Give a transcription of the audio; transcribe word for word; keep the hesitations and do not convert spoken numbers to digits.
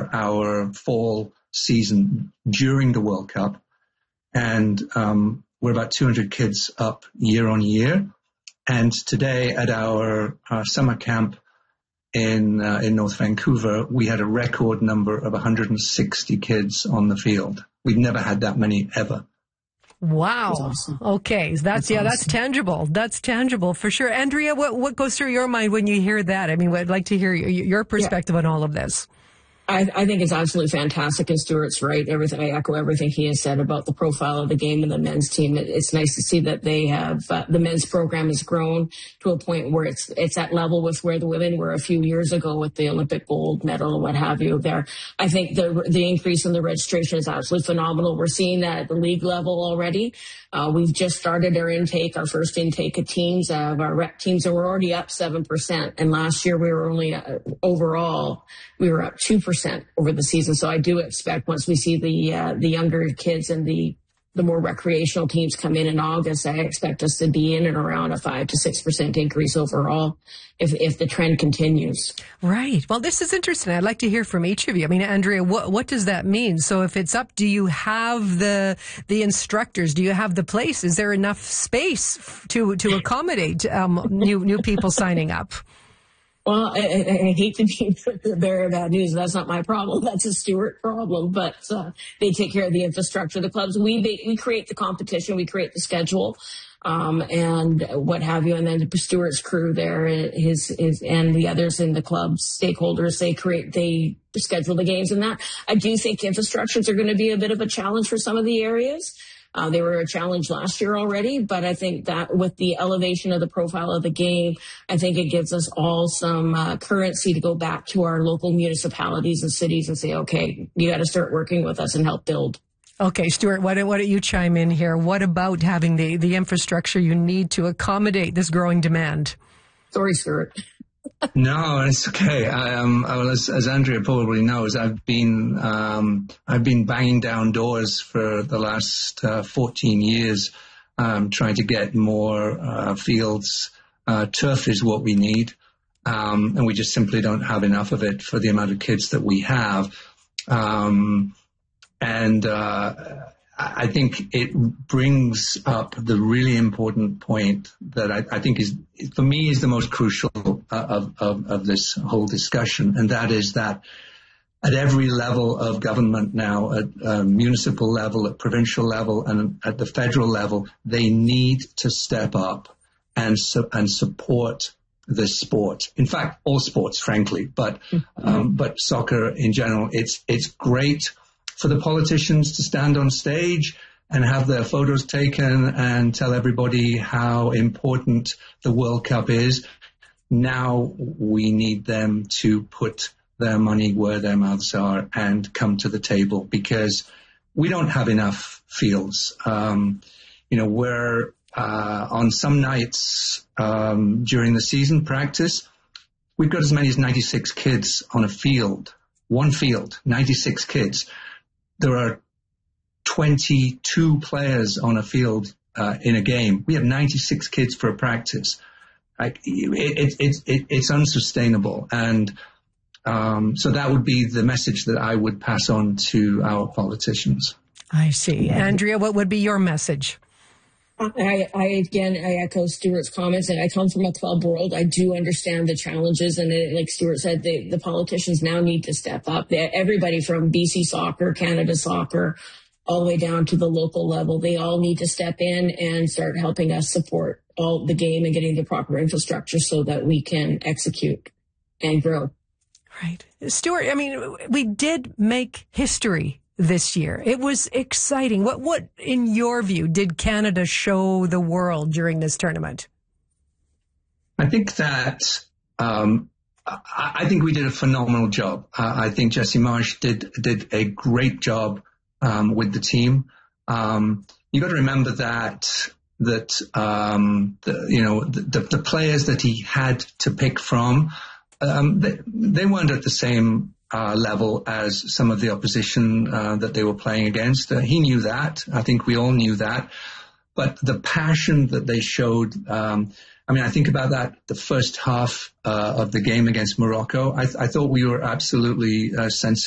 our fall season during the World Cup. And um, we're about two hundred kids up year on year. And today at our, our summer camp in uh, in North Vancouver, we had a record number of one hundred sixty kids on the field. We've never had that many ever. Wow. That's awesome. Okay. That's, that's yeah, awesome. That's tangible. That's tangible for sure. Andrea, what, what goes through your mind when you hear that? I mean, I'd like to hear your, your perspective yeah. on all of this. I, I think it's absolutely fantastic, and Stuart's right. Everything, I echo everything he has said about the profile of the game and the men's team. It, it's nice to see that they have, uh, the men's program has grown to a point where it's, it's at level with where the women were a few years ago with the Olympic gold medal and what have you there. I think the, the increase in the registration is absolutely phenomenal. We're seeing that at the league level already. Uh, we've just started our intake, our first intake of teams, uh, of our rep teams, and we're already up seven percent. And last year we were only, uh, overall, we were up two percent over the season. So I do expect once we see the, uh, the younger kids and the, the more recreational teams come in in August, I expect us to be in and around a five to six percent increase overall if, if the trend continues. Right. Well, this is interesting. I'd like to hear from each of you. I mean, Andrea, what, what does that mean? So if it's up, do you have the, the instructors? Do you have the place? Is there enough space to, to accommodate, um, new, new people signing up? Well, I, I hate to be the bearer of bad news. That's not my problem. That's a Stuart problem. But uh, they take care of the infrastructure. The clubs, we they, we create the competition, we create the schedule, um, and what have you. And then Stuart's crew there, his his and the others in the club's stakeholders, they create they schedule the games. And that I do think infrastructures are going to be a bit of a challenge for some of the areas. Uh, they were a challenge last year already, but I think that with the elevation of the profile of the game, I think it gives us all some uh, currency to go back to our local municipalities and cities and say, okay, you got to start working with us and help build. Okay, Stuart, why don't, why don't you chime in here? What about having the, the infrastructure you need to accommodate this growing demand? Sorry, Stuart. No, it's okay. I, um, as, as Andrea probably knows, I've been um, I've been banging down doors for the last uh, fourteen years, um, trying to get more uh, fields. Uh, turf is what we need, um, and we just simply don't have enough of it for the amount of kids that we have. Um, and uh, I think it brings up the really important point that I, I think is, for me, is the most crucial of, of, of this whole discussion, and that is that at every level of government now, at uh, municipal level, at provincial level, and at the federal level, they need to step up and su- and support this sport. In fact, all sports, frankly, but um, but soccer in general. It's it's great for the politicians to stand on stage and have their photos taken and tell everybody how important the World Cup is. Now we need them to put their money where their mouths are and come to the table, because we don't have enough fields. Um, you know, we're uh, on some nights um, during the season practice, we've got as many as ninety-six kids on a field, one field, ninety-six kids. There are twenty-two players on a field uh, in a game. We have ninety-six kids for a practice. Like, it, it, it, it's unsustainable. And um, so that would be the message that I would pass on to our politicians. I see. Andrea, what would be your message? I, I, again, I echo Stuart's comments, and I come from a club world. I do understand the challenges, and it, like Stuart said, the, the politicians now need to step up. They, everybody from B C Soccer, Canada Soccer, all the way down to the local level, they all need to step in and start helping us support all the game and getting the proper infrastructure so that we can execute and grow. Right. Stuart, I mean, we did make history this year. It was exciting. What, what, in your view, did Canada show the world during this tournament? I think that, um, I, I think we did a phenomenal job. Uh, I think Jesse Marsh did, did a great job, um, with the team. Um, you got to remember that, that, um, the, you know, the, the players that he had to pick from, um, they, they weren't at the same Uh, level as some of the opposition uh, that they were playing against. Uh, he knew that. I think we all knew that. But the passion that they showed, um, I mean, I think about that, the first half uh, of the game against Morocco. I, th- I thought we were absolutely uh, sensational.